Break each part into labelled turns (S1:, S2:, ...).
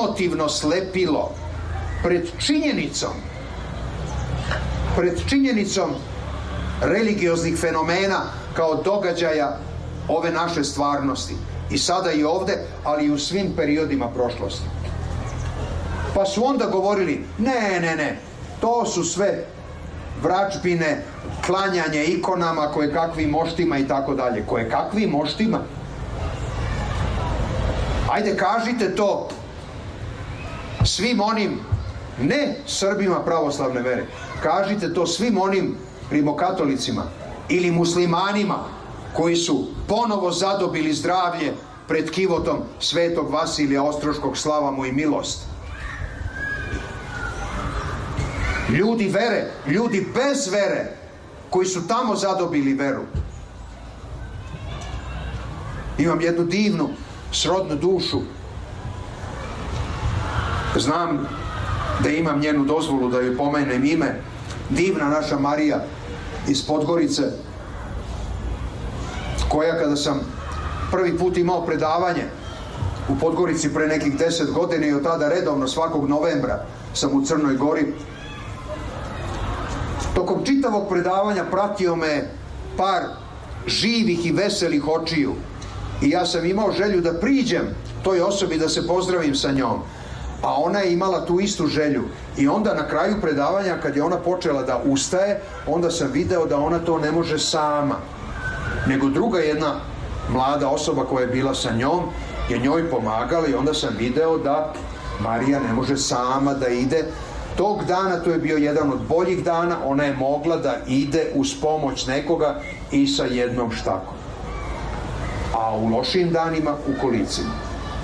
S1: emotivno slepilo pred činjenicom religioznih fenomena kao događaja ove naše stvarnosti. I sada i ovde, ali i u svim periodima prošlosti. Pa su onda govorili, ne, to su sve vračbine, klanjanje ikonama, koje kakvim moštima i tako dalje. Koje kakvim moštima? Ajde, kažite to svim onim, ne Srbima pravoslavne vere, kažite to svim onim rimokatolicima ili muslimanima koji su ponovo zadobili zdravlje pred kivotom svetog Vasilija Ostroškog, slava mu i milost. Ljudi vere, ljudi bez vere, koji su tamo zadobili veru. Imam jednu divnu srodnu dušu. Znam da imam njenu dozvolu da joj pomenem ime. Divna naša Marija iz Podgorice, koja kada sam prvi put imao predavanje u Podgorici pre nekih 10 godina i od tada redovno svakog novembra sam u Crnoj Gori, tokom čitavog predavanja pratio me par živih i veselih očiju i ja sam imao želju da priđem toj osobi, da se pozdravim sa njom, a ona je imala tu istu želju. I onda na kraju predavanja, kad je ona počela da ustaje, onda sam video da ona to ne može sama, nego druga jedna mlada osoba koja je bila sa njom je njoj pomagala, i onda sam video da Marija ne može sama da ide. Tog dana, to je bio jedan od boljih dana, ona je mogla da ide uz pomoć nekoga i sa jednom štakom. A u lošim danima u kolicima.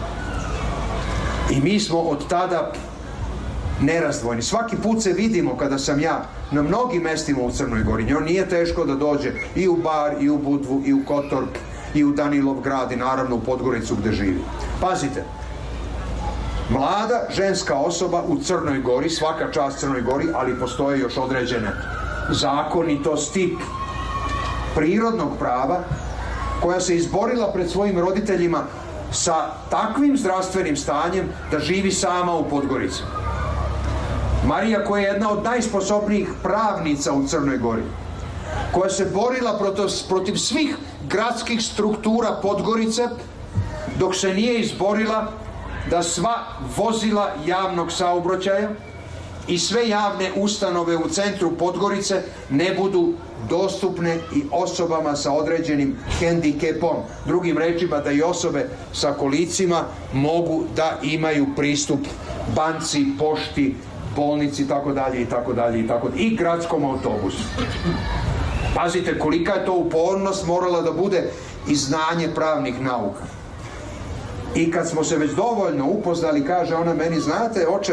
S1: I mi smo od tada nerazdvojni. Svaki put se vidimo kada sam ja na mnogim mestima u Crnoj Gori. Njoj nije teško da dođe i u Bar, i u Budvu, i u Kotor, i u Danilovgrad, i naravno u Podgoricu gde živi. Pazite, mlada ženska osoba u Crnoj Gori, svaka čast Crnoj Gori, ali postoje još određene zakonitosti prirodnog prava, koja se izborila pred svojim roditeljima sa takvim zdravstvenim stanjem da živi sama u Podgorici. Marija, koja je jedna od najsposobnijih pravnica u Crnoj Gori, koja se borila protiv svih gradskih struktura Podgorice, dok se nije izborila da sva vozila javnog saobraćaja i sve javne ustanove u centru Podgorice ne budu dostupne i osobama sa određenim hendikepom. Drugim rečima, da i osobe sa kolicima mogu da imaju pristup banci, pošti, bolnici, itd., i gradskom autobusu. Pazite kolika je to upornost morala da bude i znanje pravnih nauka. I kad smo se već dovoljno upoznali, kaže ona meni, znate, oče,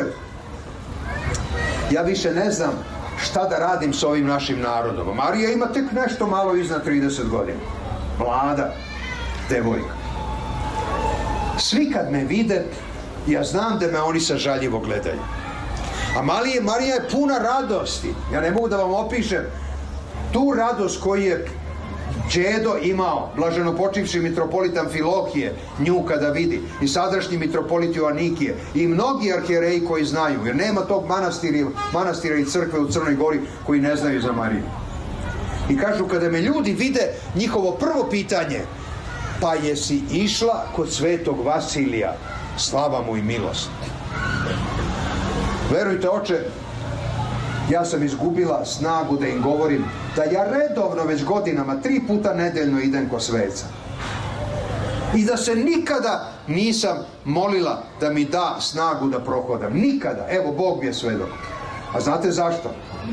S1: ja više ne znam šta da radim s ovim našim narodom. Marija ima tek nešto malo iznad 30 godina. Mlada devojka. Svi kad me vide, ja znam da me oni sažaljivo gledaju. A Marija je puna radosti. Ja ne mogu da vam opišem tu radost koju je đedo imao, blaženo počivši mitropolit Amfilohije, nju kada vidi, i sadašnji mitropolit Joanikije, i mnogi arhijereji koji znaju, jer nema tog manastira i crkve u Crnoj Gori koji ne znaju za Mariju. I kažu, kada me ljudi vide, njihovo prvo pitanje, pa jesi išla kod svetog Vasilija, slava mu i milost. Verujte, oče, ja sam izgubila snagu da im govorim da ja redovno već godinama 3 puta nedeljno idem kod sveca. I da se nikada nisam molila da mi da snagu da prohodam. Nikada. Evo, Bog mi je svedok. A znate zašto?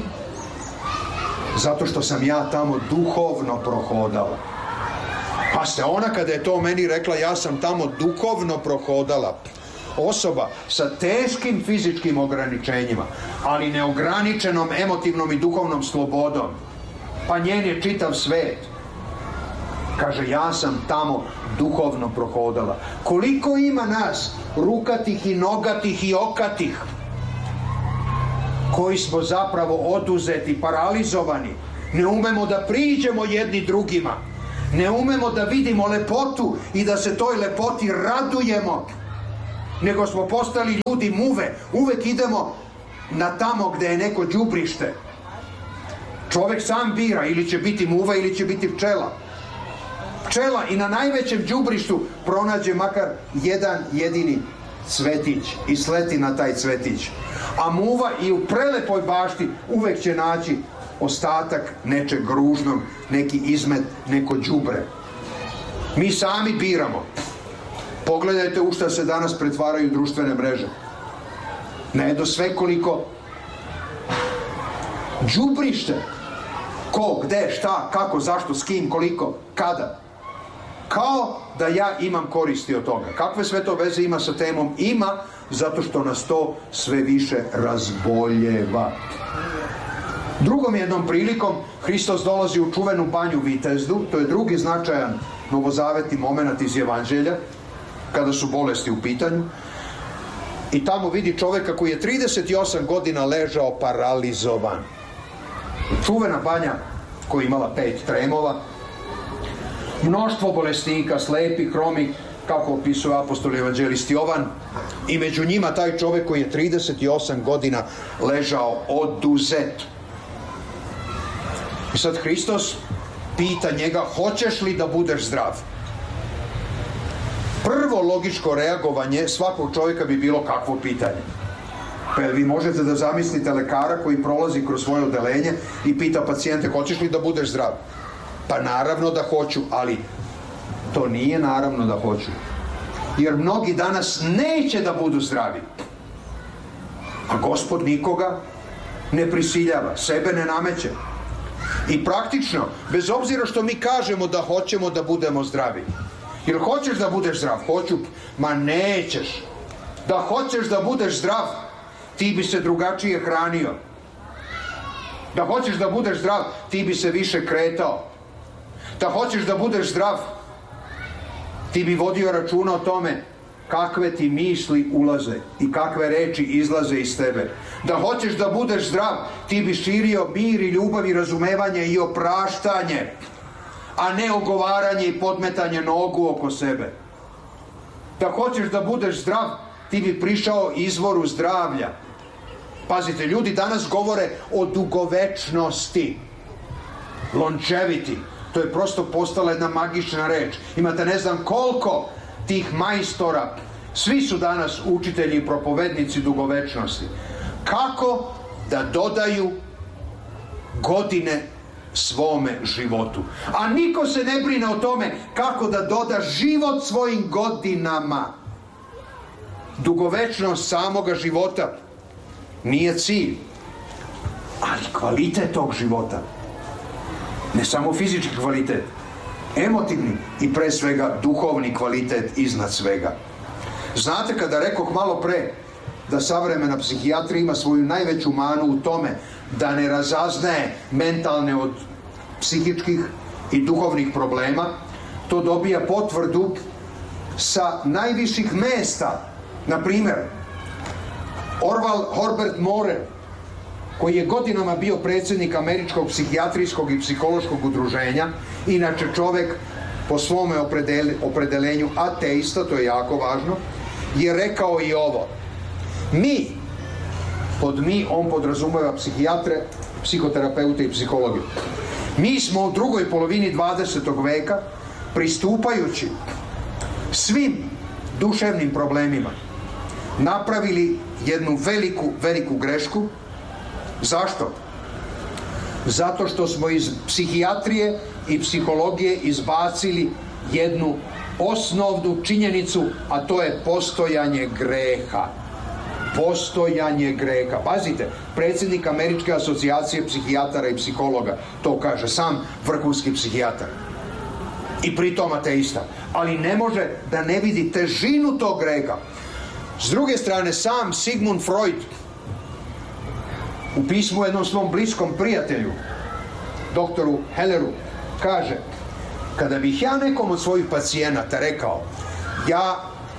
S1: Zato što sam ja tamo duhovno prohodala. Pa ste, ona kada je to meni rekla, ja sam tamo duhovno prohodala. Osoba sa teškim fizičkim ograničenjima, ali neograničenom emotivnom i duhovnom slobodom. Pa njen je čitav svet. Kaže, ja sam tamo duhovno prohodala. Koliko ima nas, rukatih i nogatih i okatih, koji smo zapravo oduzeti, paralizovani. Ne umemo da priđemo jedni drugima. Ne umemo da vidimo lepotu i da se toj lepoti radujemo. nego smo postali ljudi muve. Uvek idemo na tamo gde je neko đubrište. Čovek sam bira, ili će biti muva ili će biti pčela. Pčela i na najvećem đubrištu pronađe makar jedan jedini cvetić i sleti na taj cvetić. A muva i u prelepoj bašti uvek će naći ostatak nečeg ružnog, neki izmet, neko đubre. Mi sami biramo. Pogledajte u šta se danas pretvaraju društvene mreže. Ne do svekoliko đubrište. Ko, gde, šta, kako, zašto, s kim, koliko, kada. Kao da ja imam koristi od toga. Kakve sve to veze ima sa temom? Ima, zato što nas to sve više razboljeva. Drugom jednom prilikom Hristos dolazi u čuvenu banju Vitezdu. To je drugi značajan novozavetni moment iz Evanđelja, kada su bolesti u pitanju. I tamo vidi čoveka koji je 38 godina ležao paralizovan. Čuvena banja koja je imala 5 tremova, mnoštvo bolesnika, slepi, hromi, kako opisuje apostol evanđelist Jovan, i među njima taj čovek koji je 38 godina ležao oduzet. I sad Hristos pita njega, hoćeš li da budeš zdrav? Prvo logičko reagovanje svakog čovjeka bi bilo kakvo pitanje. Pa vi možete da zamislite lekara koji prolazi kroz svoje odelenje i pita pacijente, hoćeš li da budeš zdrav? Pa naravno da hoću, ali to nije naravno da hoću. Jer mnogi danas neće da budu zdravi. A Gospod nikoga ne prisiljava, sebe ne nameće. I praktično, bez obzira što mi kažemo da hoćemo da budemo zdravi. Jer hoćeš da budeš zdrav? Hoću. Ma nećeš. Da hoćeš da budeš zdrav, ti bi se drugačije hranio. Da hoćeš da budeš zdrav, ti bi se više kretao. Da hoćeš da budeš zdrav, ti bi vodio računa o tome kakve ti misli ulaze i kakve reči izlaze iz tebe. Da hoćeš da budeš zdrav, ti bi širio mir i ljubav i razumevanje i opraštanje, a ne ogovaranje i podmetanje nogu oko sebe. Da hoćeš da budeš zdrav, ti bi prišao izvoru zdravlja. Pazite, ljudi danas govore o dugovečnosti. Longevity. To je prosto postala jedna magična reč. Imate ne znam koliko tih majstora. Svi su danas učitelji i propovednici dugovečnosti. Kako da dodaju godine svome životu. A niko se ne brine o tome kako da doda život svojim godinama. Dugovečnost samoga života nije cilj, ali kvalitet tog života. Ne samo fizički kvalitet, emotivni i pre svega duhovni kvalitet iznad svega. Znate, kada rekoh malo pre da savremena psihijatrija ima svoju najveću manu u tome da ne razaznaje mentalne od psihičkih i duhovnih problema, to dobija potvrdu sa najviših mesta. Na primjer, Orval Herbert Moore, koji je godinama bio predsjednik Američkog psihijatrijskog i psihološkog udruženja, inače čovjek po svome opredelenju ateista, to je jako važno, je rekao i ovo. On podrazumeva psihijatre, psihoterapeute i psihologiju. Mi smo u drugoj polovini 20. veka, pristupajući svim duševnim problemima, napravili jednu veliku grešku. Zašto? Zato što smo iz psihijatrije i psihologije izbacili jednu osnovnu činjenicu, a to je postojanje greha. Postojanje greha. Pazite, predsjednik Američke asocijacije psihijatara i psihologa to kaže, sam vrhunski psihijatar. I pritom ateista. Ali ne može da ne vidi težinu tog greha. S druge strane, sam Sigmund Freud u pismu jednom svom bliskom prijatelju, doktoru Helleru, kaže, kada bih ja nekom od svojih pacijenata rekao, ja,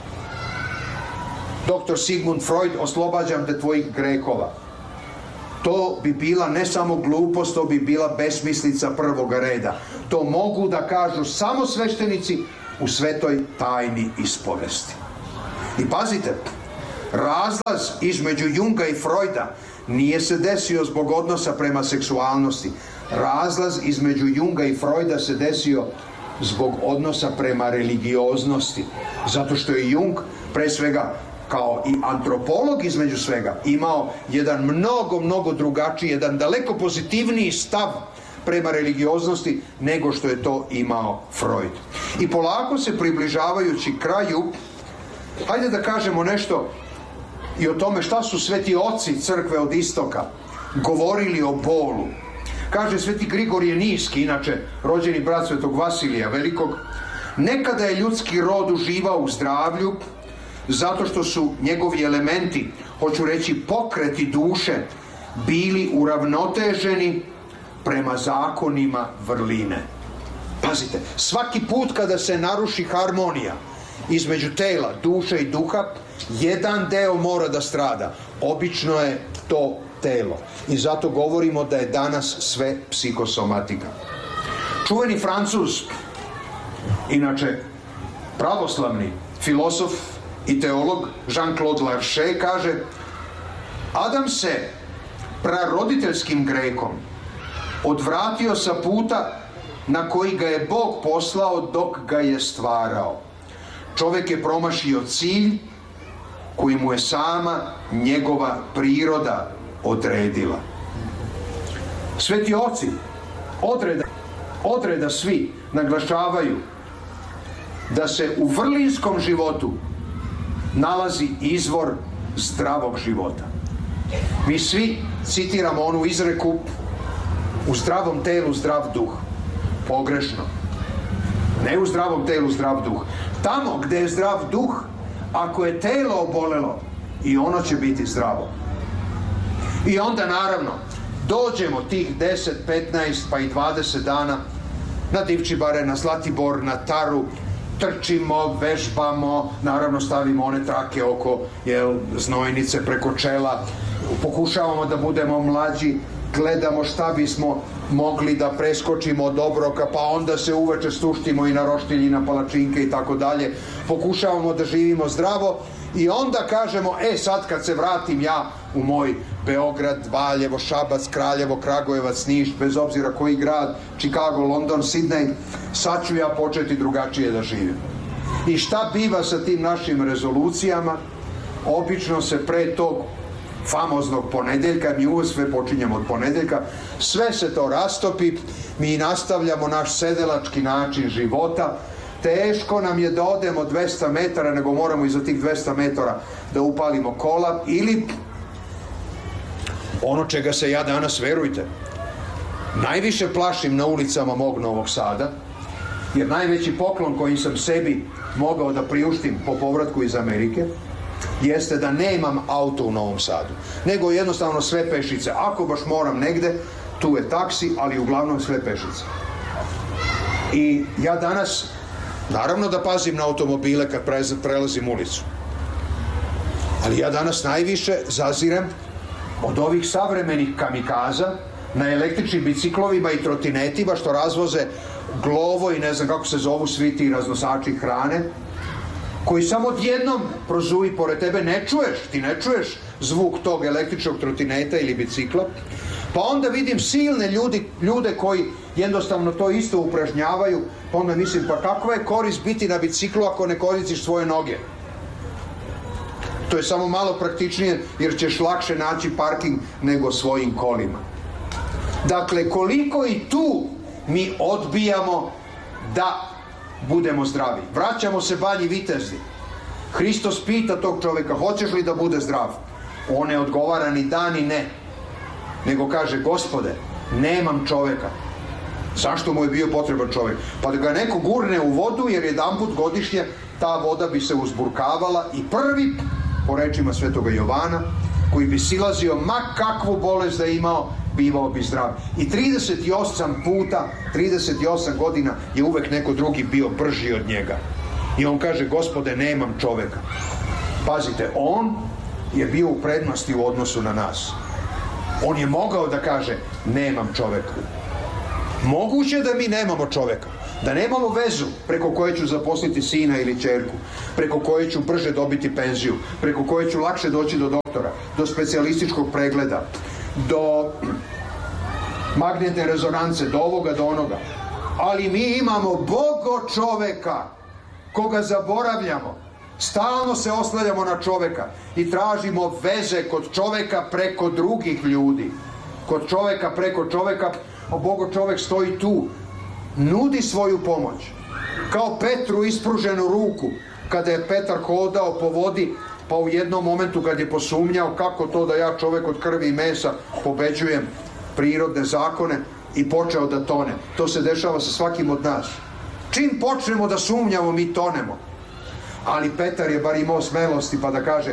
S1: doktor Sigmund Freud, oslobađam te tvojih grehova, to bi bila ne samo glupost, to bi bila besmislica prvoga reda. To mogu da kažu samo sveštenici u svetoj tajni ispovesti. I pazite, razlaz između Junga i Freuda nije se desio zbog odnosa prema seksualnosti. Razlaz između Junga i Freuda se desio zbog odnosa prema religioznosti. Zato što je Jung, pre svega, kao i antropolog između svega, imao jedan mnogo drugačiji, jedan daleko pozitivniji stav prema religioznosti nego što je to imao Freud. I polako se približavajući kraju, hajde da kažemo nešto i o tome šta su sveti oci crkve od istoka govorili o bolu. Kaže sveti Grigorije Niski, inače rođeni brat svetog Vasilija Velikog, nekada je ljudski rod uživao u zdravlju zato što su njegovi elementi, hoću reći pokreti duše, bili uravnoteženi prema zakonima vrline. Pazite, svaki put kada se naruši harmonija između tela, duše i duha, jedan deo mora da strada. Obično je to telo. I zato govorimo da je danas sve psihosomatika. Čuveni Francuz, inače pravoslavni filozof i teolog Jean-Claude Larcher kaže: Adam se praroditeljskim grehom odvratio sa puta na koji ga je Bog poslao dok ga je stvarao. Čovjek je promašio cilj koji mu je sama njegova priroda odredila. Sveti oci odreda svi naglašavaju da se u vrlinskom životu nalazi izvor zdravog života. Mi svi citiramo onu izreku: u zdravom telu zdrav duh. Pogrešno. Ne u zdravom telu zdrav duh. Tamo gdje je zdrav duh, ako je telo obolelo, i ono će biti zdravo. I onda naravno dođemo tih 10, 15 pa i 20 dana na Divčibare, na Zlatibor, na Taru, trčimo, vežbamo, naravno stavimo one trake oko znojnice preko čela, pokušavamo da budemo mlađi, gledamo šta bismo mogli da preskočimo od obroka, pa onda se uveče stuštimo i na roštilj i na palačinke i tako dalje. Pokušavamo da živimo zdravo i onda kažemo: sad kad se vratim ja u moj Beograd, Valjevo, Šabac, Kraljevo, Kragujevac, Niš, bez obzira koji grad, Chicago, London, Sidney, sad ću ja početi drugačije da živim. I šta biva sa tim našim rezolucijama? Obično se pre tog famoznog ponedeljka, mi uvijek sve počinjemo od ponedeljka, sve se to rastopi, mi nastavljamo naš sedelački način života. Teško nam je da odemo 200 metara, nego moramo iza tih 200 metara da upalimo kola, ili ono čega se ja danas, verujte, najviše plašim na ulicama mog Novog Sada, jer najveći poklon koji sam sebi mogao da priuštim po povratku iz Amerike jeste da nemam auto u Novom Sadu, nego jednostavno sve pešice. Ako baš moram negde, tu je taksi, ali uglavnom sve pešice. I ja danas, naravno da pazim na automobile kad prelazim ulicu, ali ja danas najviše zazirem od ovih savremenih kamikaza na električnim biciklovima i trotinetima što razvoze Glovo i ne znam kako se zovu svi ti raznosači hrane, koji samo odjednom prozuvi pored tebe, ti ne čuješ zvuk tog električnog trotineta ili bicikla, pa onda vidim silne ljude koji jednostavno to isto upražnjavaju, pa onda mislim, pa kakva je korist biti na biciklu ako ne koristiš svoje noge? To je samo malo praktičnije jer ćeš lakše naći parking nego svojim kolima. Dakle, koliko i tu mi odbijamo da budemo zdravi. Vraćamo se Banji Vitezdi. Hristos pita tog čovjeka: hoćeš li da bude zdrav? On ne odgovara ni da ni ne, nego kaže: Gospode, nemam čovjeka. Zašto mu je bio potreban čovjek? Pa da ga neko gurne u vodu, jer jedanput godišnje ta voda bi se uzburkavala i prvi, po rečima svetoga Jovana, koji bi silazio ma kakvu bolest da imao, bivao bi zdrav. I 38 godina je uvek neko drugi bio brži od njega. I on kaže: Gospode, nemam čoveka. Pazite, on je bio u prednosti u odnosu na nas. On je mogao da kaže: nemam čoveka. Moguće da mi nemamo čoveka. Da nemamo vezu preko koje ću zaposliti sina ili ćerku, preko koje ću brže dobiti penziju, preko koje ću lakše doći do doktora, do specijalističkog pregleda, do magnetne rezonance, do ovoga, do onoga. Ali mi imamo Bogo čoveka koga zaboravljamo. Stalno se oslanjamo na čoveka i tražimo veze kod čoveka preko drugih ljudi. Kod čoveka preko čoveka, a Bogo čovek stoji tu, nudi svoju pomoć. Kao Petru ispruženu ruku kada je Petar hodao po vodi, pa u jednom momentu kad je posumnjao kako to da ja čovek od krvi i mesa pobeđujem prirodne zakone i počeo da tone. To se dešava sa svakim od nas. Čim počnemo da sumnjamo, mi tonemo. Ali Petar je bar imao smelosti pa da kaže